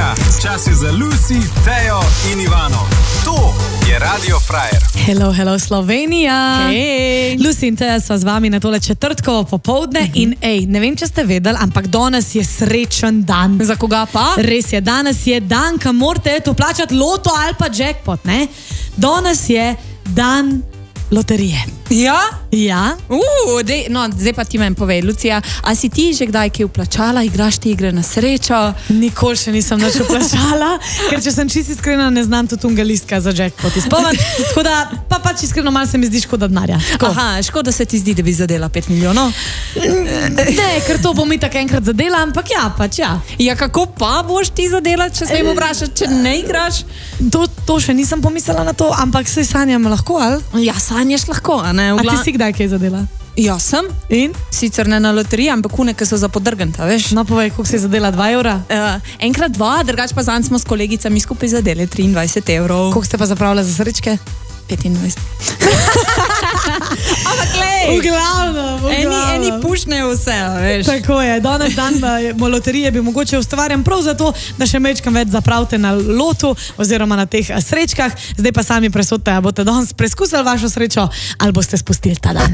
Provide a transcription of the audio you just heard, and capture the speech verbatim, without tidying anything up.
Slovenija. Čas je za Lucy, Tejo in Ivano. To je Radio Frajer. Hello, hello Slovenija. Hej. Lucy in Teja sva z vami na tole četrtkovo popoldne uh -huh. in ej, ne vem, če ste vedeli, ampak danes je srečen dan. Za koga pa? Res je, danes je dan, ko morate to plačati loto ali pa jackpot, ne? Danes je dan loterije. Ja? Ja? Uh, dej, no, zdaj pa ti meni povej, Lucija, a si ti že kdaj kaj vplačala, igraš ti igre na srečo? Nikoli še nisem nič vplačala, ker če sem čisto iskrena, ne znam tudi tunga listka za jackpot izpolniti. Tako da, pa pač iskreno malo se mi zdi škoda denarja. Aha, škoda se ti zdi, da bi zadela pet milijonov? Ne, ker to bom itak enkrat zadela, ampak ja, pač ja. Ja, kako pa boš ti zadela, če smemo vprašati, če ne igraš? To, to še nisem pomislila na to, ampak se sanjam lahko, ali? Ja, sanjaš lahko, a ne? A ti si kdaj kaj zadela? Ja, sem. In? Sicer ne na loteriji, ampak une, ki so za podrganta, veš? No, povej, koliko si zadela, dva evra? Uh, enkrat dva, drugač pa zanj smo s kolegicami skupaj zadeli triindvajset evrov. Koliko ste pa zapravila za srečke? petindvajset. Ampak glej! V glavnem, v glavnem. Eni, eni pušnejo vse, veš? Tako je, danes dan v loterije bi mogoče ustvarjam prav zato, da še mečkam več zapravite na lotu oziroma na teh srečkah. Zdaj pa sami presodite, a boste danes preskusili vašo srečo ali boste spustili ta dan.